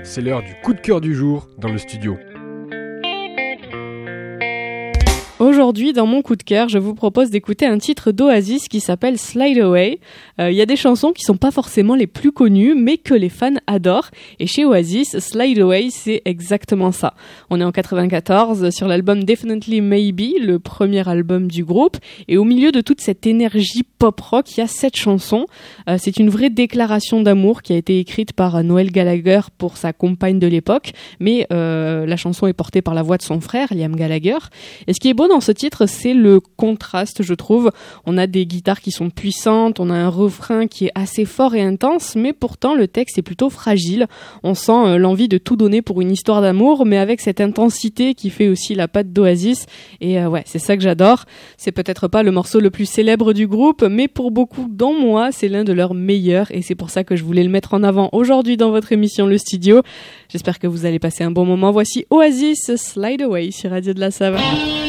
c'est l'heure du coup de cœur du jour dans le studio. Aujourd'hui, dans mon coup de cœur, je vous propose d'écouter un titre d'Oasis qui s'appelle Slide Away. Il y a des chansons qui sont pas forcément les plus connues, mais que les fans adorent. Et chez Oasis, Slide Away, c'est exactement ça. On est en 94 sur l'album Definitely Maybe, le premier album du groupe. Et au milieu de toute cette énergie pop-rock, il y a 7 chansons. C'est une vraie déclaration d'amour qui a été écrite par Noel Gallagher pour sa compagne de l'époque. Mais la chanson est portée par la voix de son frère, Liam Gallagher. Et ce qui est beau dans ce titre, c'est le contraste, je trouve. On a des guitares qui sont puissantes, on a un refrain qui est assez fort et intense, mais pourtant le texte est plutôt fragile. On sent l'envie de tout donner pour une histoire d'amour, mais avec cette intensité qui fait aussi la patte d'Oasis. Et ouais, c'est ça que j'adore. C'est peut-être pas le morceau le plus célèbre du groupe, mais pour beaucoup, dont moi, c'est l'un de leurs meilleurs, et c'est pour ça que je voulais le mettre en avant aujourd'hui dans votre émission Le Studio. J'espère que vous allez passer un bon moment. Voici Oasis, Slide Away sur Radio de la Save.